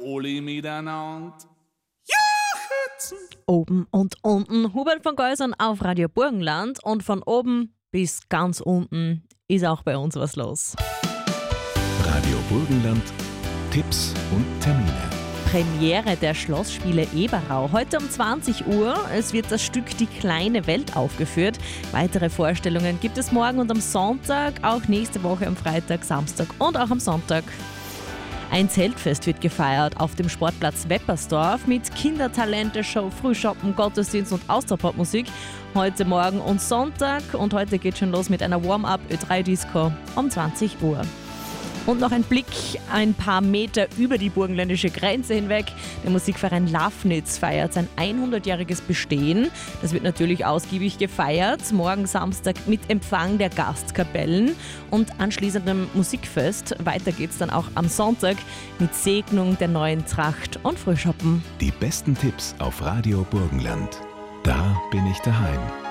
alle miteinander. Oben und unten, Hubert von Geusern auf Radio Burgenland, und von oben bis ganz unten ist auch bei uns was los. Radio Burgenland, Tipps und Termine. Premiere der Schlossspiele Eberau. Heute um 20 Uhr. Es wird das Stück Die kleine Welt aufgeführt. Weitere Vorstellungen gibt es morgen und am Sonntag, auch nächste Woche am Freitag, Samstag und auch am Sonntag. Ein Zeltfest wird gefeiert auf dem Sportplatz Weppersdorf mit Kindertalente-Show, Frühschoppen, Gottesdienst und Austropopmusik. Heute Morgen und Sonntag, und heute geht schon los mit einer Warm-up Ö3-Disco um 20 Uhr. Und noch ein Blick ein paar Meter über die burgenländische Grenze hinweg. Der Musikverein Lafnitz feiert sein 100-jähriges Bestehen. Das wird natürlich ausgiebig gefeiert. Morgen Samstag mit Empfang der Gastkapellen und anschließendem Musikfest. Weiter geht's dann auch am Sonntag mit Segnung der neuen Tracht und Frühschoppen. Die besten Tipps auf Radio Burgenland. Da bin ich daheim.